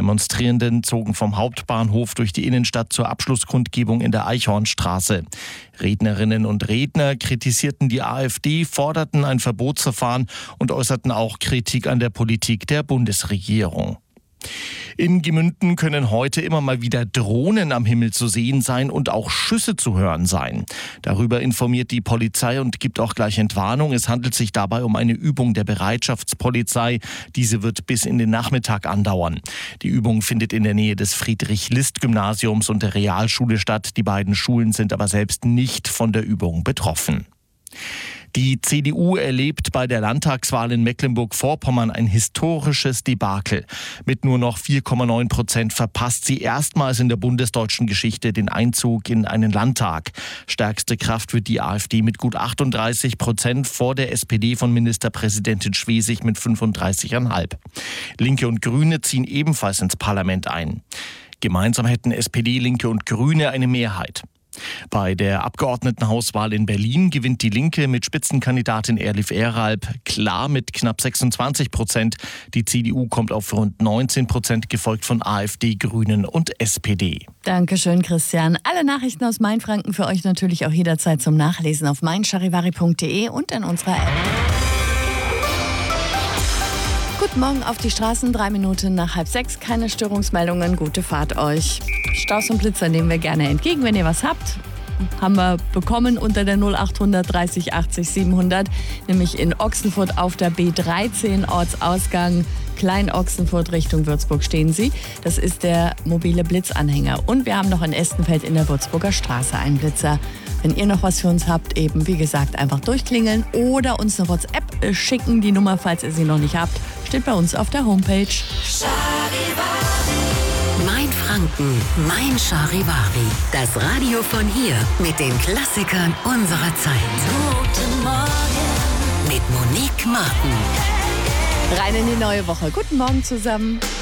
Demonstrierenden zogen vom Hauptbahnhof durch die Innenstadt zur Abschlusskundgebung in der Eichhornstraße. Rednerinnen und Redner kritisierten die AfD, forderten ein Verbotsverfahren und äußerten auch Kritik an der Politik der Bundesregierung. In Gemünden können heute immer mal wieder Drohnen am Himmel zu sehen sein und auch Schüsse zu hören sein. Darüber informiert die Polizei und gibt auch gleich Entwarnung. Es handelt sich dabei um eine Übung der Bereitschaftspolizei. Diese wird bis in den Nachmittag andauern. Die Übung findet in der Nähe des Friedrich-List-Gymnasiums und der Realschule statt. Die beiden Schulen sind aber selbst nicht von der Übung betroffen. Die CDU erlebt bei der Landtagswahl in Mecklenburg-Vorpommern ein historisches Debakel. Mit nur noch 4,9% verpasst sie erstmals in der bundesdeutschen Geschichte den Einzug in einen Landtag. Stärkste Kraft wird die AfD mit gut 38%, vor der SPD von Ministerpräsidentin Schwesig mit 35,5%. Linke und Grüne ziehen ebenfalls ins Parlament ein. Gemeinsam hätten SPD, Linke und Grüne eine Mehrheit. Bei der Abgeordnetenhauswahl in Berlin gewinnt die Linke mit Spitzenkandidatin Erlif Eralb klar mit knapp 26%. Die CDU kommt auf rund 19%, gefolgt von AfD, Grünen und SPD. Dankeschön, Christian. Alle Nachrichten aus Mainfranken für euch natürlich auch jederzeit zum Nachlesen auf meincharivari.de und in unserer App. Guten Morgen auf die Straßen, 3 Minuten nach 5:30. Keine Störungsmeldungen, gute Fahrt euch. Staus und Blitzer nehmen wir gerne entgegen, wenn ihr was habt. Haben wir bekommen unter der 0800 30 80 700, nämlich in Ochsenfurt auf der B13, Ortsausgang Klein-Ochsenfurt Richtung Würzburg stehen Sie. Das ist der mobile Blitzanhänger. Und wir haben noch in Estenfeld in der Würzburger Straße einen Blitzer. Wenn ihr noch was für uns habt, eben wie gesagt einfach durchklingeln oder uns eine WhatsApp schicken. Die Nummer, falls ihr sie noch nicht habt, steht bei uns auf der Homepage. Mainfranken, Mein Charivari. Das Radio von hier mit den Klassikern unserer Zeit. Guten Morgen mit Monique Martin. Rein in die neue Woche. Guten Morgen zusammen.